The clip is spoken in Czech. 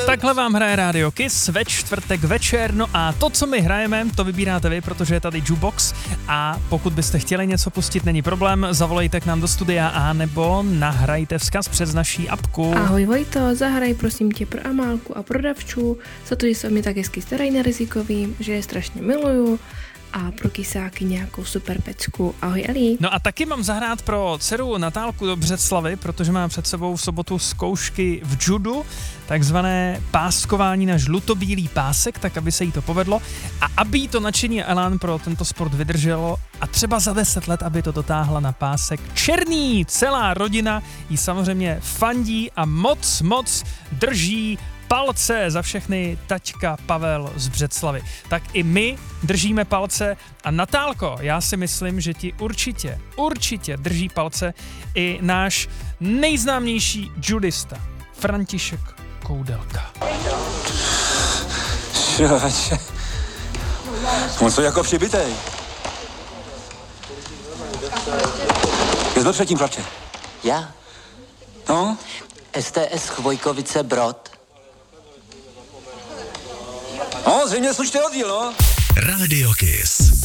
Takhle vám hraje Radio Kiss ve čtvrtek večer, no a to, co my hrajeme, to vybíráte vy, protože je tady jukebox a pokud byste chtěli něco pustit, není problém, zavolejte k nám do studia a nebo nahrajte vzkaz přes naší apku. Ahoj Vojto, zahraj prosím tě pro Amálku a pro Davču, za to, že se mi tak hezky starají na Rizikový, že je strašně miluju a pro Kysáky nějakou super pecku. Ahoj Eli. No a taky mám zahrát pro dceru Natálku do Břeclavy, protože má před sebou v sobotu zkoušky v judu, takzvané páskování na žlutobílý pásek, tak aby se jí to povedlo a aby jí to nadšení a elán pro tento sport vydrželo a třeba za 10 let, aby to dotáhla na pásek černý. Celá rodina jí samozřejmě fandí a moc drží palce za všechny taťka Pavel z Břeclavy. Tak i my držíme palce a Natálko, já si myslím, že ti určitě drží palce i náš nejznámější judista, František Koudelka. On co jako přibitej. Je to třetím, chlapče? Já? No? STS Chvojkovice Brod. No, zřejmě slušný oddíl, no. Radio Kiss.